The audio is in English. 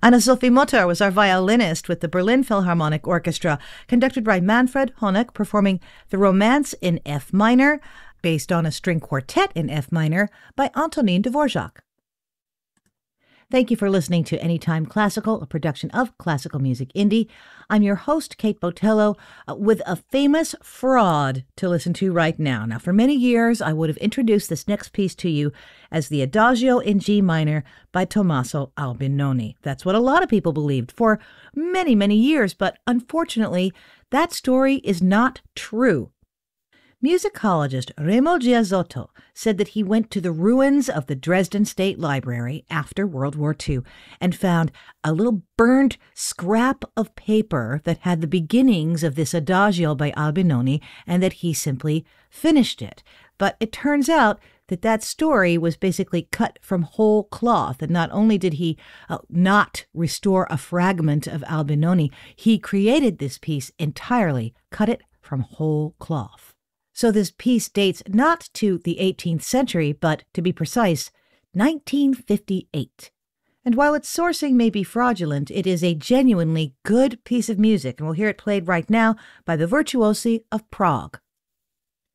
Anna-Sophie Mutter was our violinist with the Berlin Philharmonic Orchestra, conducted by Manfred Honeck, performing the Romance in F minor, based on a string quartet in F minor by Antonin Dvorak. Thank you for listening to Anytime Classical, a production of Classical Music Indie. I'm your host, Kate Botello, with a famous fraud to listen to right now. Now, for many years, I would have introduced this next piece to you as the Adagio in G minor by Tommaso Albinoni. That's what a lot of people believed for many, many years, but unfortunately, that story is not true. Musicologist Remo Giazzotto said that he went to the ruins of the Dresden State Library after World War II and found a little burned scrap of paper that had the beginnings of this Adagio by Albinoni, and that he simply finished it. But it turns out that that story was basically cut from whole cloth, and not only did he not restore a fragment of Albinoni, he created this piece entirely, cut it from whole cloth. So this piece dates not to the 18th century, but, to be precise, 1958. And while its sourcing may be fraudulent, it is a genuinely good piece of music, and we'll hear it played right now by the Virtuosi of Prague.